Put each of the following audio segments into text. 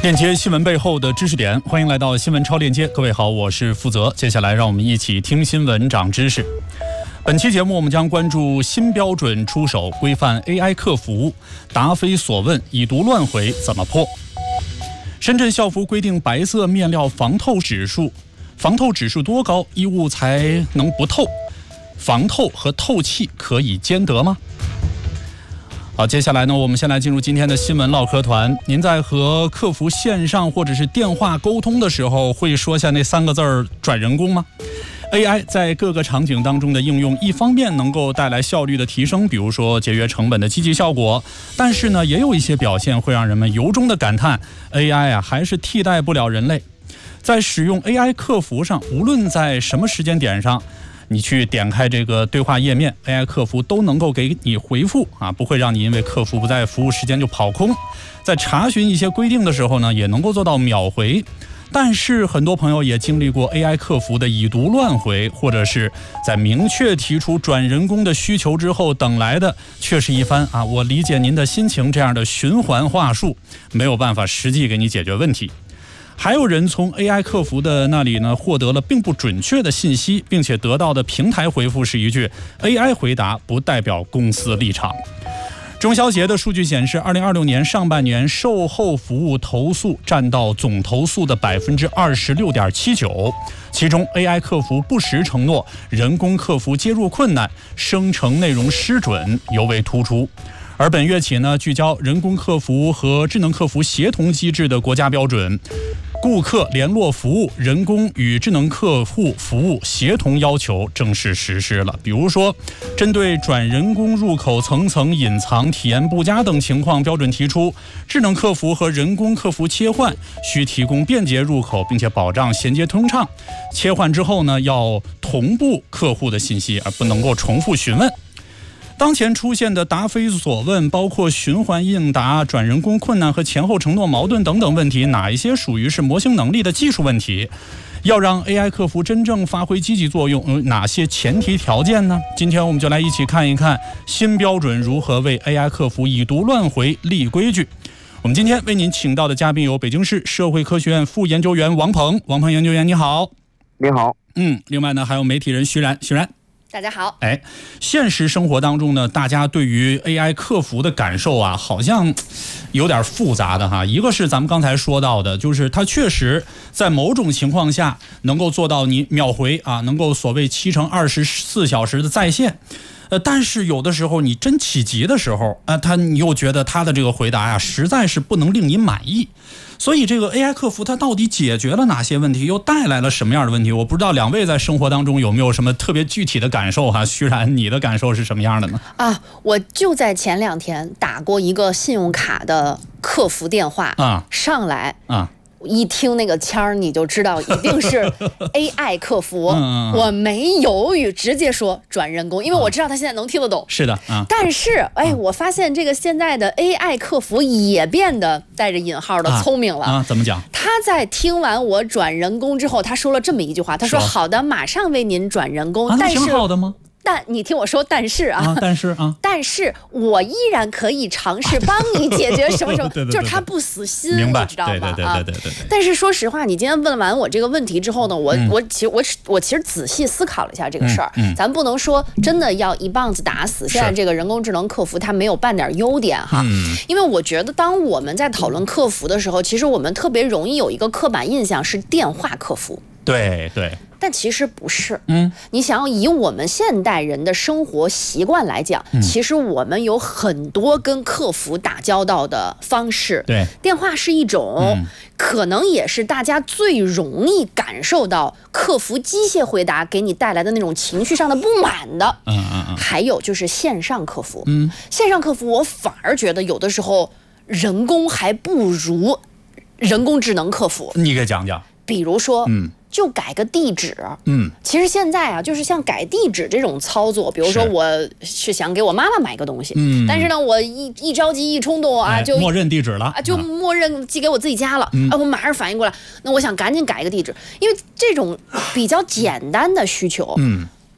链接新闻背后的知识点，欢迎来到新闻超链接。各位好，我是负责。接下来让我们一起听新闻长知识。本期节目我们将关注新标准出手，规范 AI 客服，答非所问，已读乱回怎么破？深圳校服规定白色面料防透指数多高，衣物才能不透？防透和透气可以兼得吗？好，接下来呢，我们先来进入今天的新闻唠嗑团。您在和客服线上或者是电话沟通的时候，会说下那3个字儿转人工吗？ AI 在各个场景当中的应用，一方面能够带来效率的提升，比如说节约成本的积极效果，但是呢，也有一些表现会让人们由衷的感叹 AI 还是替代不了人类。在使用 AI 客服上，无论在什么时间点上，你去点开这个对话页面， AI 客服都能够给你回复不会让你因为客服不在服务时间就跑空。在查询一些规定的时候呢，也能够做到秒回。但是很多朋友也经历过 AI 客服的已读乱回，或者是在明确提出转人工的需求之后，等来的却是一番我理解您的心情这样的循环话术，没有办法实际给你解决问题。还有人从 AI 客服的那里呢获得了并不准确的信息，并且得到的平台回复是一句 AI 回答不代表公司立场。中消协的数据显示，2026年上半年售后服务投诉占到总投诉的 26.79%， 其中 AI 客服不实承诺、人工客服接入困难、生成内容失准尤为突出。而本月起呢，聚焦人工客服和智能客服协同机制的国家标准，顾客联络服务人工与智能客户服务协同要求正式实施了。比如说，针对转人工入口层层隐藏、体验不佳等情况，标准提出，智能客服和人工客服切换需提供便捷入口，并且保障衔接通畅。切换之后呢，要同步客户的信息，而不能够重复询问。当前出现的答非所问，包括循环应答、转人工困难和前后承诺矛盾等等问题，哪一些属于是模型能力的技术问题？要让 AI 客服真正发挥积极作用，有哪些前提条件呢？今天我们就来一起看一看新标准如何为 AI 客服已读乱回立规矩。我们今天为您请到的嘉宾有北京市社会科学院副研究员王鹏研究员，你好。 你好。 另外呢，还有媒体人徐然。 大家好。 现实生活当中呢，大家对于 AI 客服的感受好像有点复杂的一个是咱们刚才说到的，就是它确实在某种情况下能够做到你秒回能够所谓7乘24小时的在线。但是有的时候你真起急的时候你又觉得他的这个回答实在是不能令您满意。所以这个 AI 客服它到底解决了哪些问题，又带来了什么样的问题？我不知道两位在生活当中有没有什么特别具体的感受徐然，你的感受是什么样的呢？ 我就在前2天打过一个信用卡的客服电话上来一听那个腔儿，你就知道一定是 AI 客服。我没犹豫，直接说转人工，因为我知道他现在能听得懂。 是的但是我发现这个现在的 AI 客服也变得带着引号的聪明了怎么讲？ 他在听完我转人工之后，他说了这么一句话，他说好的，马上为您转人工。但是挺好的吗？ 但你听我说，但是但是我依然可以尝试帮你解决什么什么，就是他不死心， 明白？ 你知道吗？ 对。 但是说实话，你今天问完我这个问题之后呢，我其实仔细思考了一下这个事儿，咱不能说真的要一棒子打死现在这个人工智能客服，它没有半点优点因为我觉得当我们在讨论客服的时候，其实我们特别容易有一个刻板印象是电话客服。 对。 但其实不是，你想要以我们现代人的生活习惯来讲，其实我们有很多跟客服打交道的方式。 对， 电话是一种，可能也是大家最容易感受到客服机械回答给你带来的那种情绪上的不满的。还有就是线上客服，线上客服我反而觉得有的时候人工还不如人工智能客服。 你给讲讲。 比如说，就改个地址。其实现在就是像改地址这种操作，比如说我是想给我妈妈买个东西，但是呢，我一着急一冲动就默认地址了就默认寄给我自己家了。我马上反应过来，那我想赶紧改一个地址，因为这种比较简单的需求，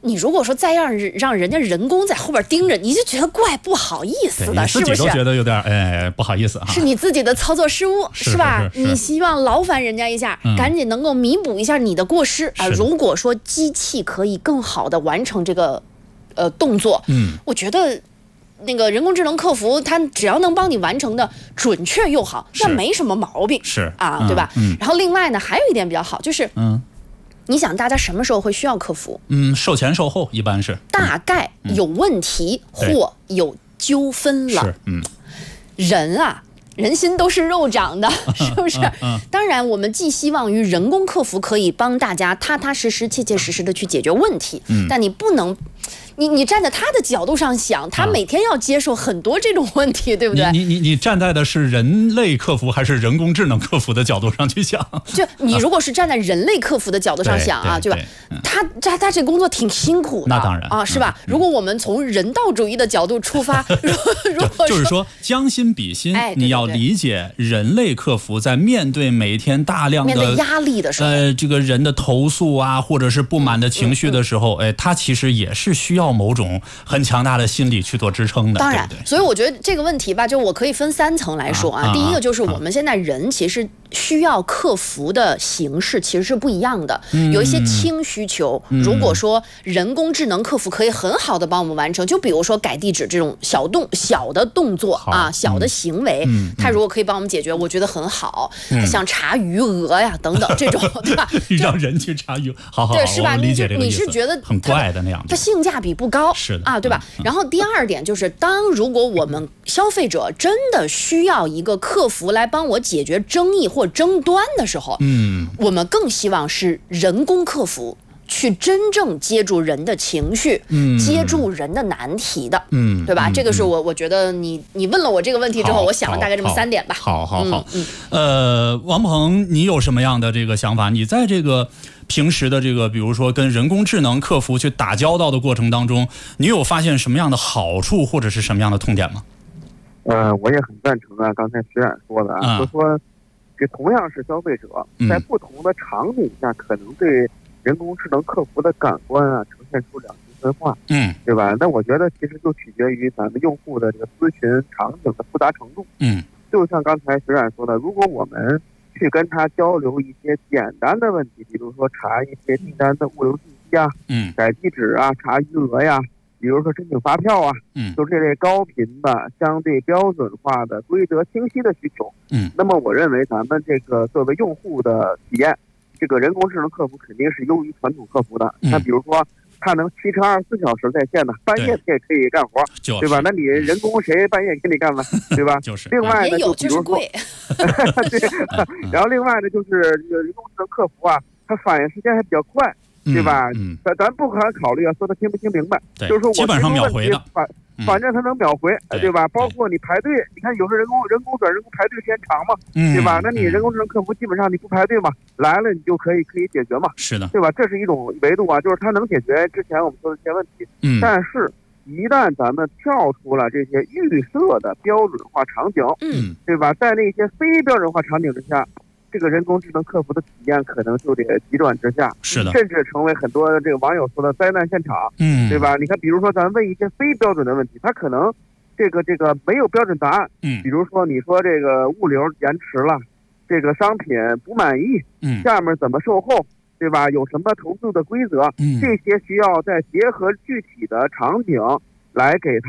你如果说再让人家人工在后边盯着，你就觉得怪不好意思的，是不是？ 你自己都觉得有点不好意思啊。 是你自己的操作失误，是吧？你希望劳烦人家一下，赶紧能够弥补一下你的过失啊。如果说机器可以更好的完成这个动作，我觉得那个人工智能客服，它只要能帮你完成的准确又好，那没什么毛病， 是啊，对吧？然后另外呢，还有一点比较好，就是你想大家什么时候会需要客服？ 售前售后一般是大概有问题或有纠纷了，人啊。人心都是肉长的，是不是？当然，我们寄希望于人工客服可以帮大家踏踏实实、切切实实的去解决问题。但你不能，你站在他的角度上想，他每天要接受很多这种问题，对不对？ 你站在的是人类客服还是人工智能客服的角度上去想？ 就你如果是站在人类客服的角度上想啊，对吧？他这工作挺辛苦的， 那当然啊，是吧？如果我们从人道主义的角度出发，如果就是说将心比心，你要理解人类客服在面对每天大量的面对压力的时候， 这个人的投诉啊，或者是不满的情绪的时候，他其实也是需要某种很强大的心理去做支撑的。 当然， 对对， 所以我觉得这个问题吧，就我可以分3层来说啊。第一个就是我们现在人其实需要客服的形式其实是不一样的，有一些轻需求，如果说人工智能客服可以很好的帮我们完成，就比如说改地址这种小的动作啊，小的行为，它如果可以帮我们解决，我觉得很好。像查余额呀等等这种，对吧？ 让人去查余额，好， 对，是吧？ 理解这个意思。 你是觉得很怪的那样子， 它性价比不高， 是的啊，对吧？然后第二点就是，如果我们消费者真的需要一个客服来帮我解决争议或争端的时候，我们更希望是人工客服去真正接住人的情绪，接住人的难题的，对吧？这个是我觉得你问了我这个问题之后，我想了大概这么3点吧。 好，王鹏，你有什么样的这个想法？你在这个平时的这个，比如说跟人工智能客服去打交道的过程当中，你有发现什么样的好处或者是什么样的痛点吗？ 我也很赞成啊，刚才徐冉说的啊，就说这同样是消费者，在不同的场景下，可能对人工智能客服的感官啊呈现出两极分化，对吧？那我觉得其实就取决于咱们用户的这个咨询场景的复杂程度，就像刚才徐冉说的，如果我们去跟他交流一些简单的问题，比如说查一些订单的物流信息啊，改地址啊，查余额呀，比如说申请发票啊，就这类高频的、相对标准化的、规则清晰的需求，那么我认为咱们这个作为用户的体验，这个人工智能客服肯定是优于传统客服的。那比如说，它能7乘24小时在线的，半夜也可以干活，对吧？那你人工谁半夜给你干了，对吧？另外呢，就比如说，对，然后另外呢，就是这个人工智能客服啊，它反应时间还比较快。对吧？咱不可考虑说他听不听明白，就是说我基本上秒回的， 反正他能秒回，对吧？包括你排队，你看有时候人工排队时间长嘛，对吧？那你人工智能客服基本上你不排队嘛，来了你就可以解决嘛， 是的， 对吧？这是一种维度啊，就是它能解决之前我们说的这些问题，但是一旦咱们跳出了这些预设的标准化场景，对吧？在那些非标准化场景之下，这个人工智能客服的体验可能就得急转直下， 是的， 甚至成为很多这个网友说的灾难现场，对吧？你看，比如说咱问一些非标准的问题，他可能这个没有标准答案，比如说你说这个物流延迟了，这个商品不满意，下面怎么售后，对吧？有什么投诉的规则，这些需要再结合具体的场景来给他